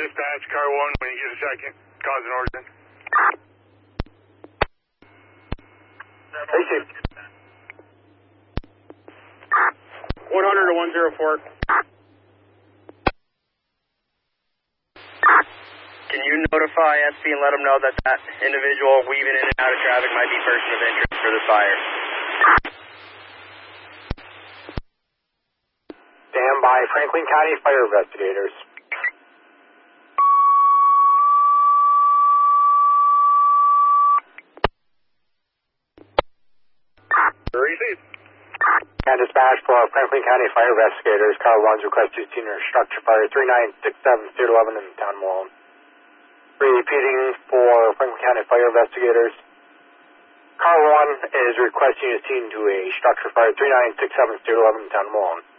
Dispatch, car 1, when you get a second, cause an origin. Hey, Chief. 100 to 104. Can you notify SP and let them know that that individual weaving in and out of traffic might be person of interest for this fire? Stand by, Franklin County Fire Investigators. Received. And dispatch for Franklin County Fire Investigators. Car 1's requested senior structure fire 3967 State 11 in the town of Malone. Repeating for Franklin County Fire Investigators. Car 1 is requesting a scene to a structure fire 3967 State 11 in the town of Malone.